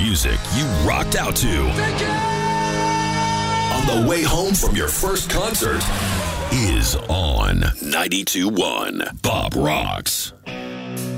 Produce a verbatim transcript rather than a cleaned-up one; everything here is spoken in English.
music you rocked out to on the way home from your first concert is on ninety-two point one Bob Rocks.